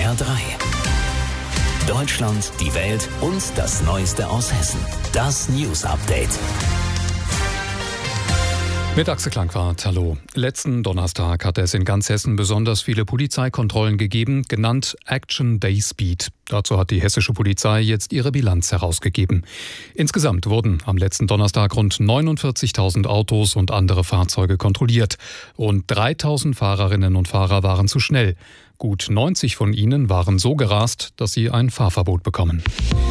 HR3. Deutschland, die Welt und das Neueste aus Hessen. Das News Update. Mit Axel Klangwart, hallo. Letzten Donnerstag hat es in ganz Hessen besonders viele Polizeikontrollen gegeben, genannt Action Day Speed. Dazu hat die hessische Polizei jetzt ihre Bilanz herausgegeben. Insgesamt wurden am letzten Donnerstag rund 49.000 Autos und andere Fahrzeuge kontrolliert. Rund 3.000 Fahrerinnen und Fahrer waren zu schnell. Gut 90 von ihnen waren so gerast, dass sie ein Fahrverbot bekommen.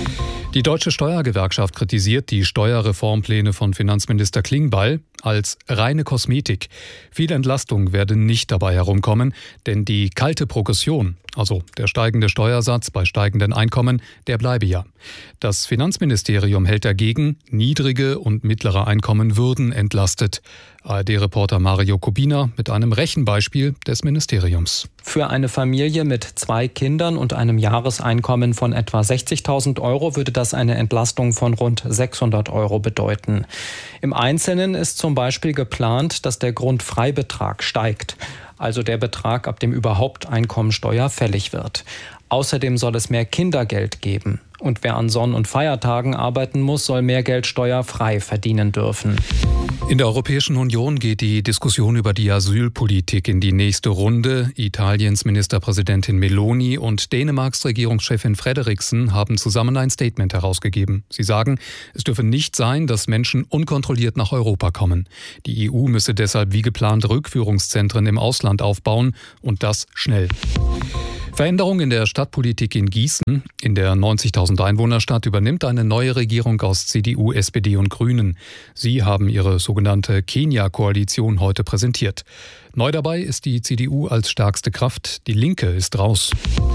Die Deutsche Steuergewerkschaft kritisiert die Steuerreformpläne von Finanzminister Klingbeil als reine Kosmetik. Viel Entlastung werde nicht dabei herumkommen, denn die kalte Progression, also der steigende Steuersatz bei steigenden Einkommen, der bleibe ja. Das Finanzministerium hält dagegen, niedrige und mittlere Einkommen würden entlastet. ARD-Reporter Mario Kubina mit einem Rechenbeispiel des Ministeriums. Für eine Familie mit 2 Kindern und einem Jahreseinkommen von etwa 60.000 Euro würde das eine Entlastung von rund 600 Euro bedeuten. Im Einzelnen ist zum Beispiel geplant, dass der Grundfreibetrag steigt, also der Betrag, ab dem überhaupt Einkommensteuer fällig wird. Außerdem soll es mehr Kindergeld geben. Und wer an Sonn- und Feiertagen arbeiten muss, soll mehr Geld steuerfrei verdienen dürfen. In der Europäischen Union geht die Diskussion über die Asylpolitik in die nächste Runde. Italiens Ministerpräsidentin Meloni und Dänemarks Regierungschefin Frederiksen haben zusammen ein Statement herausgegeben. Sie sagen, es dürfe nicht sein, dass Menschen unkontrolliert nach Europa kommen. Die EU müsse deshalb wie geplant Rückführungszentren im Ausland aufbauen und das schnell. Veränderung in der Stadtpolitik in Gießen. In der 90.000 Einwohnerstadt übernimmt eine neue Regierung aus CDU, SPD und Grünen. Sie haben ihre sogenannte Kenia-Koalition heute präsentiert. Neu dabei ist die CDU als stärkste Kraft. Die Linke ist raus.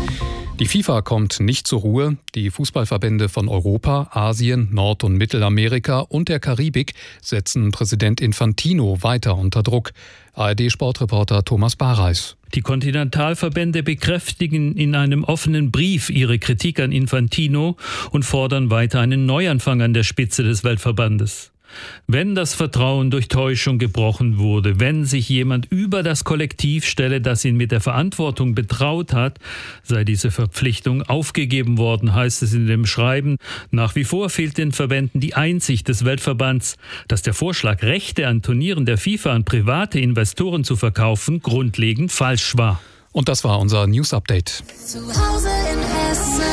Die FIFA kommt nicht zur Ruhe. Die Fußballverbände von Europa, Asien, Nord- und Mittelamerika und der Karibik setzen Präsident Infantino weiter unter Druck. ARD-Sportreporter Thomas Bareis. Die Kontinentalverbände bekräftigen in einem offenen Brief ihre Kritik an Infantino und fordern weiter einen Neuanfang an der Spitze des Weltverbandes. Wenn das Vertrauen durch Täuschung gebrochen wurde, wenn sich jemand über das Kollektiv stelle, das ihn mit der Verantwortung betraut hat, sei diese Verpflichtung aufgegeben worden, heißt es in dem Schreiben. Nach wie vor fehlt den Verbänden die Einsicht des Weltverbands, dass der Vorschlag, Rechte an Turnieren der FIFA an private Investoren zu verkaufen, grundlegend falsch war. Und das war unser News Update. Zu Hause in Hessen.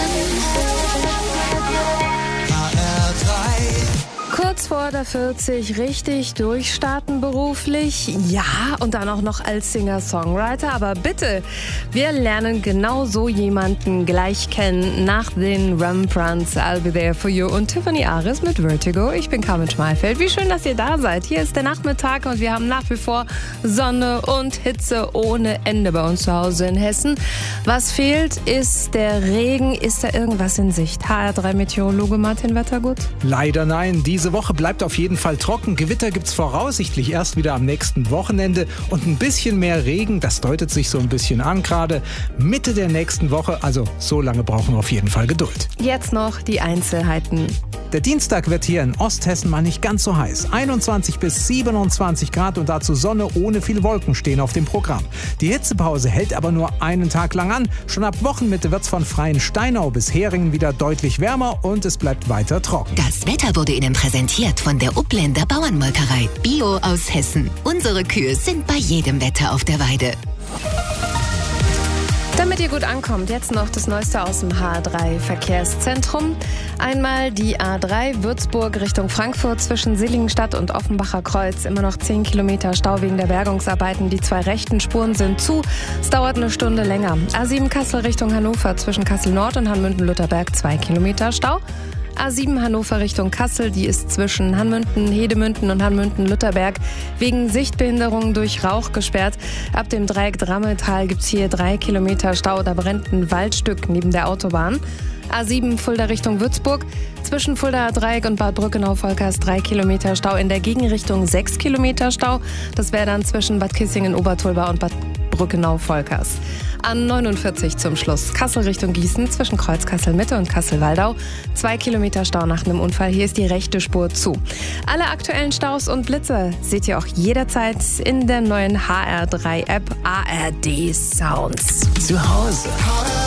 Kurz vor der 40 richtig durchstarten beruflich, ja, und dann auch noch als Singer-Songwriter, aber bitte, wir lernen genau so jemanden gleich kennen nach den Rembrandts, I'll Be There For You und Tiffany Aris mit Vertigo. Ich bin Carmen Schmalfeld, wie schön, dass ihr da seid. Hier ist der Nachmittag und wir haben nach wie vor Sonne und Hitze ohne Ende bei uns zu Hause in Hessen. Was fehlt, ist der Regen. Ist da irgendwas in Sicht? HR3-Meteorologe Martin Wettergut? Leider nein, diese Woche bleibt auf jeden Fall trocken. Gewitter gibt's voraussichtlich erst wieder am nächsten Wochenende und ein bisschen mehr Regen, das deutet sich so ein bisschen an, gerade Mitte der nächsten Woche. Also so lange brauchen wir auf jeden Fall Geduld. Jetzt noch die Einzelheiten. Der Dienstag wird hier in Osthessen mal nicht ganz so heiß. 21 bis 27 Grad und dazu Sonne ohne viel Wolken stehen auf dem Programm. Die Hitzepause hält aber nur einen Tag lang an. Schon ab Wochenmitte wird's von Freiensteinau bis Heringen wieder deutlich wärmer und es bleibt weiter trocken. Das Wetter wurde Ihnen präsentiert von der Upländer Bauernmolkerei. Bio aus Hessen. Unsere Kühe sind bei jedem Wetter auf der Weide. Damit ihr gut ankommt, jetzt noch das Neueste aus dem HR3-Verkehrszentrum. Einmal die A3 Würzburg Richtung Frankfurt zwischen Seligenstadt und Offenbacher Kreuz. Immer noch 10 Kilometer Stau wegen der Bergungsarbeiten. Die 2 rechten Spuren sind zu. Es dauert eine Stunde länger. A7 Kassel Richtung Hannover zwischen Kassel Nord und Hanmünden-Lutherberg 2 Kilometer Stau. A7 Hannover Richtung Kassel, die ist zwischen Hanmünden, Hedemünden und Hanmünden-Lutherberg wegen Sichtbehinderung durch Rauch gesperrt. Ab dem Dreieck Drammetal gibt's hier 3 Kilometer Stau, da brennt ein Waldstück neben der Autobahn. A7 Fulda Richtung Würzburg, zwischen Fuldaer Dreieck und Bad Brückenau-Volkers 3 Kilometer Stau, in der Gegenrichtung 6 Kilometer Stau. Das wäre dann zwischen Bad Kissingen-Obertulba und Bad Brückenau-Volkers. A49 zum Schluss. Kassel Richtung Gießen zwischen Kreuz Kassel-Mitte und Kassel-Waldau. 2 Kilometer Stau nach einem Unfall. Hier ist die rechte Spur zu. Alle aktuellen Staus und Blitze seht ihr auch jederzeit in der neuen HR3-App ARD Sounds. Zu Hause.